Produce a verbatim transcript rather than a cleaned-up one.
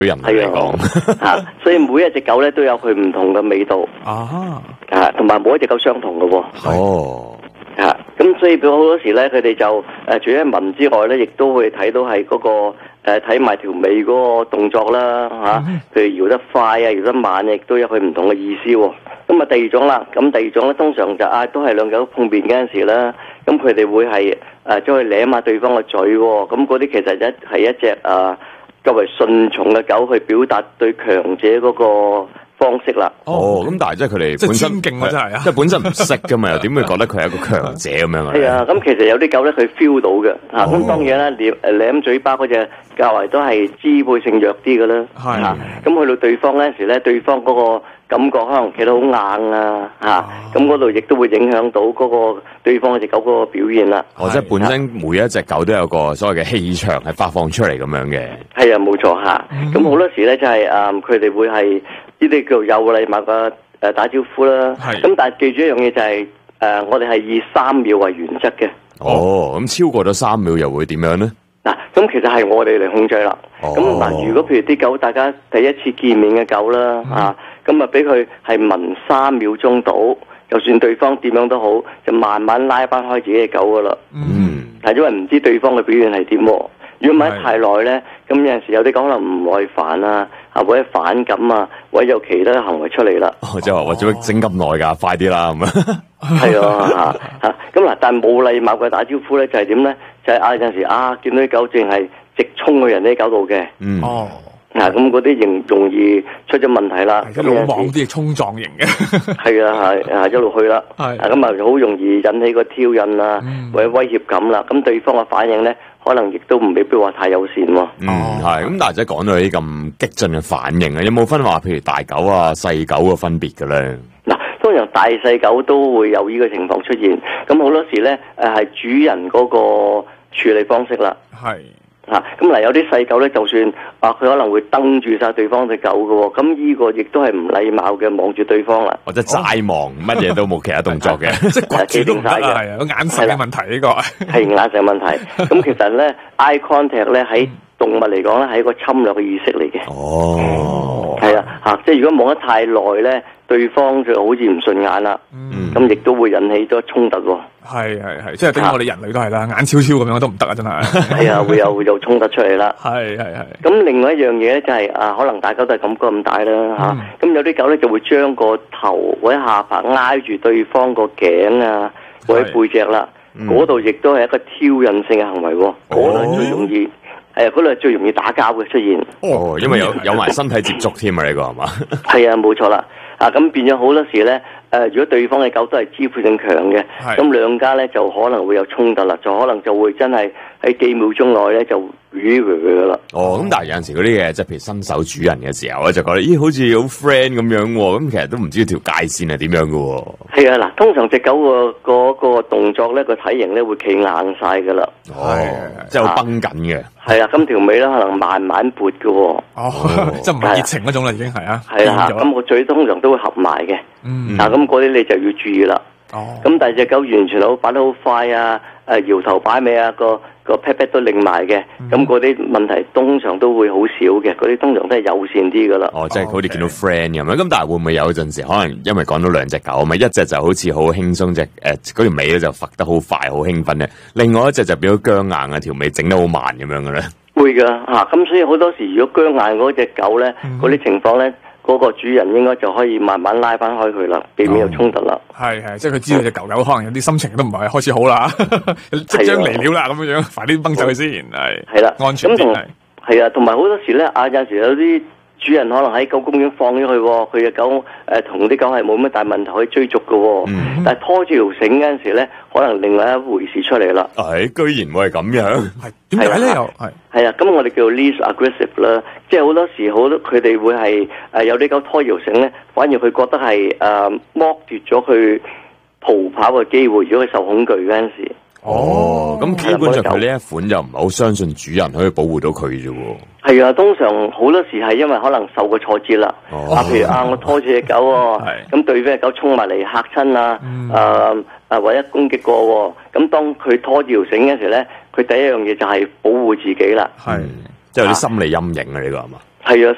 對人嚟講， 吓，所以每一隻狗咧都有佢唔同嘅味道啊， 啊，同埋每一隻狗相同嘅喎。 哦， 啊，咁所以佢好多時咧，佢哋就誒、呃、除咗聞之外咧，亦都會睇到係嗰、那個誒睇埋條尾嗰個動作啦，吓、啊，譬如搖得快啊，搖得慢，亦都有佢唔同嘅意思喎。咁啊，第二種啦，咁第二種咧，通常就啊都係兩狗碰面嗰陣時啦，咁佢哋會係誒將佢舐下對方嘅嘴喎，咁嗰啲其實一係一隻誒較為順從嘅狗去表達對強者嗰個方式啦。 哦，咁但係即係佢哋本身即係尊敬啊，真係啊， 即係本身唔識噶嘛，又點會覺得佢係一個強者咁樣啊？ 係啊，咁其實有啲狗咧，佢 feel 到嘅嚇，咁、哦、當然啦，舐誒舐嘴巴嗰隻較為都係支配性弱啲嘅啦。係啊，咁去到對方嗰陣時咧，對方嗰個感覺可能企得好硬啊嚇，咁嗰度亦都會影響到嗰個對方嗰隻狗嗰個表現啦。 哦，即係本身每一隻狗都有個所謂嘅氣場係發放出嚟咁樣嘅。 係啊，冇錯嚇。咁、嗯、好多時咧就係誒，佢哋會係呢啲叫有禮貌嘅誒打招呼啦。係。咁但係記住一樣嘢就係、是、誒、呃，我哋係以三秒為原則嘅。 哦，咁超過咗三秒又會點樣咧？ 嗱，咁其實係我哋嚟控制啦。咁嗱，如果譬如啲狗大家第一次見面嘅狗啦，嗯、啊，咁啊俾佢係聞三秒鐘到，就算對方點樣都好，就慢慢拉翻開自己嘅狗噶啦。嗯，係因為唔知對方嘅表現係點。如果聞得太耐咧，咁有陣時有啲狗可能唔耐煩啊，啊或者反感啊，或者有其他行為出嚟啦。 哦，即係話或者整咁耐噶，快啲啦咁啊。 係啊，吓吓咁嗱，但係冇禮貌嘅打招呼咧，就係點咧？就係啊，有陣時啊，見到啲狗淨係直衝去人哋啲狗度嘅。嗯，哦，嗱，咁嗰啲容容易出咗問題啦。 一路望啲衝撞型嘅。係啊，係啊，一路去啦。係，咁啊，好容易引起個挑釁啊，嗯、或者威脅感啦。咁對方嘅反應咧，可能亦都唔未必話太友善喎。 嗯，係。咁但係即係講到啲咁激進嘅反應啊，有冇分話譬如大狗啊、細狗嘅分別嘅咧？ 嗱，通常大細狗都會有呢個情況出現，咁好多時咧，誒係主人嗰個處理方式啦。係啊，咁嗱有啲細狗咧，就算啊佢可能會瞪住晒對方隻狗嘅，咁呢個亦都係唔禮貌嘅，望住對方啦。或者齋望，乜嘢都冇其他動作嘅，即係企定晒嘅，係啊，個眼神嘅問題呢個係眼神問題。咁其實咧 ，eye contact 咧喺動物嚟講咧係一個侵略嘅意識嚟嘅。哦，係啊，吓即係如果望得太耐咧，對方就好似唔順眼啦。嗯，咁亦都會引起咗衝突。係係係，即係對我哋人類都係啦，眼超超咁樣都唔得啊，真係。係啊，會有會有衝突出嚟啦。係係係。咁另外一樣嘢咧，就係啊，可能大家都係感覺咁大啦吓。咁有啲狗咧就會將個頭或者下巴挨住對方個頸啊，或者背脊啦，嗰度亦都係一個挑釁性嘅行為。嗰度係最容易。係啊，嗰度係最容易打交嘅出現。哦，因為有有埋身體接觸添啊，呢個係嘛？係啊，冇錯啦。啊，咁變咗好多時咧，誒、呃，如果對方嘅狗都係支配性強嘅，咁兩家咧就可能會有衝突啦，就可能就會真係喺幾秒鐘內咧就魚㗎啦。哦，咁但係有陣時嗰啲嘢，即係譬如新手主人嘅時候，我就覺得，咦，好似好 friend 咁樣，咁其實都唔知條界線係點樣㗎。係啊，嗱，通常隻狗個嗰個動作咧，個體型咧會企硬晒㗎啦。哦，即係好繃緊嘅。係啊，咁條尾咧可能慢慢撥㗎。哦，即係唔係熱情嗰種啦，已經係啊。係啊，咁個嘴通常都會合埋嘅。嗯，嗱，咁嗰啲你就要注意啦。哦，咁但係隻狗完全好擺得好快啊，誒，搖頭擺尾啊，個個 pat pat 都擰埋嘅，咁嗰啲問題通常都會好少嘅，嗰啲通常都係友善啲噶啦。哦，即係好似見到 friend 咁樣，咁但係會唔會有陣時可能因為講到兩隻狗啊嘛，一隻就好似好輕鬆隻，誒嗰條尾咧就揈得好快，好興奮咧，另外一隻就變咗僵硬啊，條尾整得好慢咁樣嘅咧。會噶吓，咁所以好多時如果僵硬嗰隻狗咧，嗰啲情況咧。嗰個主人應該就可以慢慢拉翻開佢啦，避免有衝突啦。係係，即係佢知道隻狗狗可能有啲心情都唔係開始好啦，即將嚟了啦咁樣樣，快啲掹走佢先。係係啦，安全啲係。係啊，同埋好多時咧，啊有時有啲主人可能喺狗公園放咗佢，佢嘅狗誒同啲狗係冇乜大問題可以追逐嘅。嗯，但係拖住條繩嗰陣時咧，可能另外一回事出嚟啦。係，居然會係咁樣。係點解咧？又係係啊，咁我哋叫 least aggressive 啦，即係好多時好多佢哋會係誒有啲狗拖搖繩咧，反而佢覺得係誒剝奪咗佢逃跑嘅機會，如果佢受恐懼嗰陣時。哦，咁基本上佢呢一款就唔係好相信主人可以保護到佢啫喎。係啊，通常好多時係因為可能受過挫折啦。哦，啊，譬如啊，我拖住隻狗喎，咁對方隻狗衝埋嚟嚇親啊，誒誒或者攻擊過喎，咁當佢拖住條繩嗰時咧，佢第一樣嘢就係保護自己啦。係，即係有啲心理陰影啊，呢個係嘛？係啊，